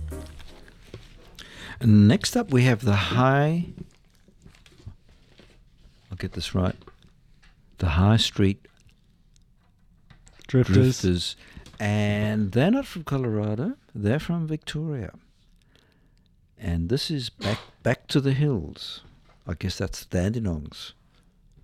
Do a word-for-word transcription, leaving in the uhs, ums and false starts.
And next up, we have the High. I'll get this right. The High Street Drifters. Drifters. And they're not from Colorado. They're from Victoria. And this is Back Back to the Hills. I guess that's the Dandenongs.